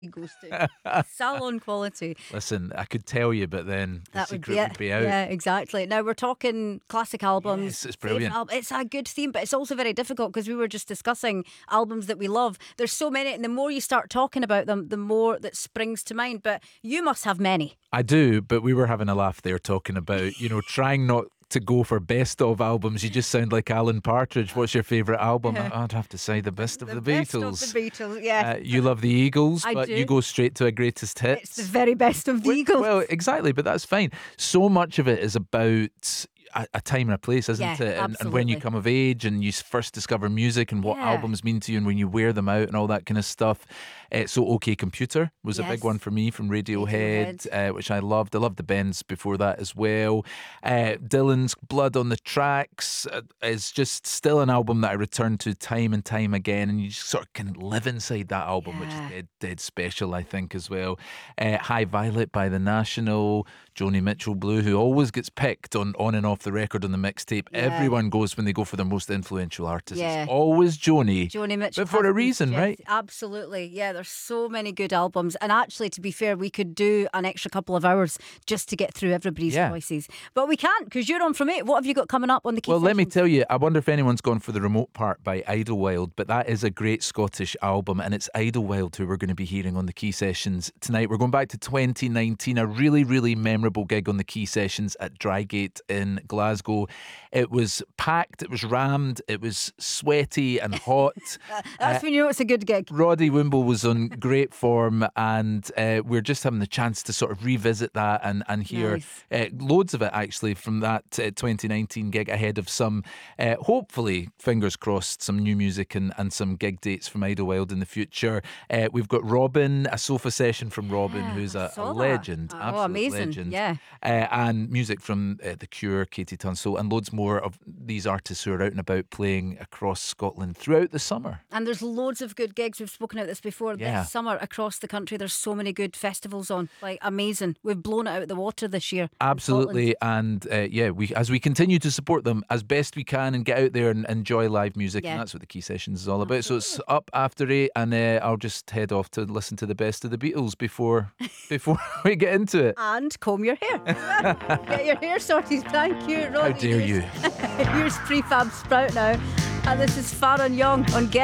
he goes to. Salon quality. Listen, I could tell you, but then the That would be secret it. would be out. Yeah, exactly. Now we're talking classic albums. Yes, it's favourite brilliant. It's a good theme, but it's also very difficult because we were just discussing albums that we love. There's so many, and the more you start talking about them, the more that springs to mind. But you must have many. I do, but we were having a laugh there talking about, trying not to go for best of albums. You just sound like Alan Partridge. What's your favourite album? I'd have to say the best of the best Beatles. of the Beatles, yeah. You love the Eagles, I but do. you go straight to a greatest hits. It's the very best of the Eagles. Well, exactly, but that's fine. So much of it is about a time and a place, isn't Yeah, it? And when you absolutely. come of age and you first discover music and what Yeah. albums mean to you and when you wear them out and all that kind of stuff. So OK Computer was a big Yes. one for me from Radiohead, which I loved. I loved the Bends before that as well. Dylan's Blood on the Tracks is just still an album that I return to time and time again, and you just sort of can live inside that album, which is dead special, I think, as well. High Violet by The National, Joni Mitchell Blue, who always gets picked on and off the record on the mixtape. Yeah. Everyone goes when they go for their most influential artist. Yeah. It's always Joni. Joni Mitchell. But for a reason, right? Absolutely. Yeah, there's so many good albums. And actually, to be fair, we could do an extra couple of hours just to get through everybody's voices. But we can't because you're on from 8. What have you got coming up on the key Well, let me sessions? tell you, I wonder if anyone's gone for the Remote Part by Idlewild, but that is a great Scottish album, and it's Idlewild who we're going to be hearing on the Key Sessions tonight. We're going back to 2019, a really, really memorable gig on the Key Sessions at Drygate in Glasgow. It was packed, it was rammed, it was sweaty and hot. That's when you know it's a good gig. Roddy Wimble was on great form, and we're just having the chance to sort of revisit that and hear loads of it actually from that 2019 gig ahead of some, hopefully, fingers crossed, some new music and some gig dates from Idlewild in the future. We've got Robin, a sofa session from Robin, who's a saw that. legend, Oh, absolute amazing, legend. yeah. And music from The Cure, Katie Tunstall, and loads more of these artists who are out and about playing across Scotland throughout the summer. And there's loads of good gigs. We've spoken about this before. Yeah. This summer across the country, there's so many good festivals on. Like, amazing. We've blown it out of the water this year. Absolutely. And as we continue to support them as best we can and get out there and enjoy live music, and that's what the Key Sessions is all about. So it's up after 8, and I'll just head off to listen to the best of the Beatles before we get into it. And comb your hair. Get your hair sorted. Thank you, Roddy. How dare you? Here's Prefab Sprout now. And this is Farron Young on Get